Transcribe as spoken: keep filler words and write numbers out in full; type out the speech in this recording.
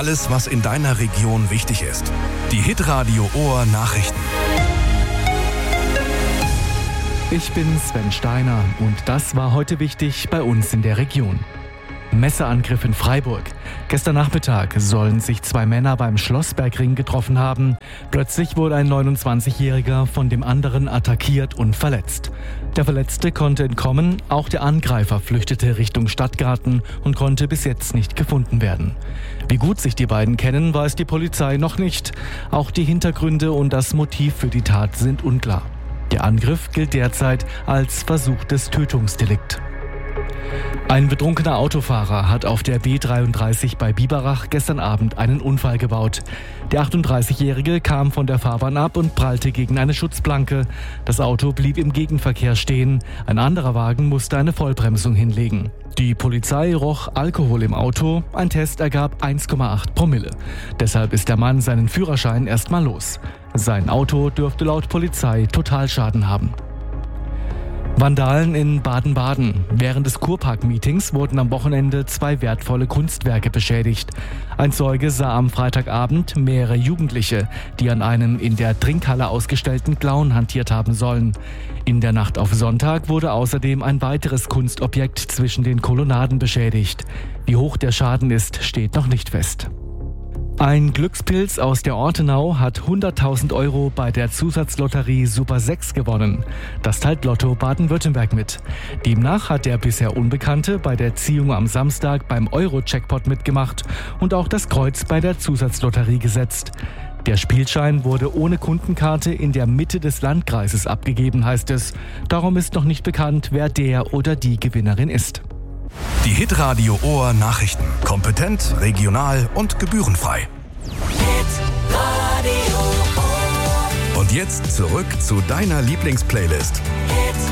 Alles, was in deiner Region wichtig ist. Die Hitradio Ohr Nachrichten. Ich bin Sven Steiner und das war heute wichtig bei uns in der Region. Messerangriff in Freiburg. Gestern Nachmittag sollen sich zwei Männer beim Schlossbergring getroffen haben. Plötzlich wurde ein neunundzwanzigjähriger von dem anderen attackiert und verletzt. Der Verletzte konnte entkommen, auch der Angreifer flüchtete Richtung Stadtgarten und konnte bis jetzt nicht gefunden werden. Wie gut sich die beiden kennen, weiß die Polizei noch nicht. Auch die Hintergründe und das Motiv für die Tat sind unklar. Der Angriff gilt derzeit als versuchtes Tötungsdelikt. Ein betrunkener Autofahrer hat auf der B dreiunddreißig bei Biberach gestern Abend einen Unfall gebaut. Der achtunddreißigjährige kam von der Fahrbahn ab und prallte gegen eine Schutzplanke. Das Auto blieb im Gegenverkehr stehen. Ein anderer Wagen musste eine Vollbremsung hinlegen. Die Polizei roch Alkohol im Auto. Ein Test ergab eins Komma acht Promille. Deshalb ist der Mann seinen Führerschein erstmal los. Sein Auto dürfte laut Polizei Totalschaden haben. Vandalen in Baden-Baden. Während des Kurpark-Meetings wurden am Wochenende zwei wertvolle Kunstwerke beschädigt. Ein Zeuge sah am Freitagabend mehrere Jugendliche, die an einem in der Trinkhalle ausgestellten Clown hantiert haben sollen. In der Nacht auf Sonntag wurde außerdem ein weiteres Kunstobjekt zwischen den Kolonnaden beschädigt. Wie hoch der Schaden ist, steht noch nicht fest. Ein Glückspilz aus der Ortenau hat hunderttausend Euro bei der Zusatzlotterie Super sechs gewonnen. Das teilt Lotto Baden-Württemberg mit. Demnach hat der bisher Unbekannte bei der Ziehung am Samstag beim Euro-Jackpot mitgemacht und auch das Kreuz bei der Zusatzlotterie gesetzt. Der Spielschein wurde ohne Kundenkarte in der Mitte des Landkreises abgegeben, heißt es. Darum ist noch nicht bekannt, wer der oder die Gewinnerin ist. Die Hitradio Ohr Nachrichten. Kompetent, regional und gebührenfrei. Hitradio Ohr. Und jetzt zurück zu deiner Lieblingsplaylist. Hit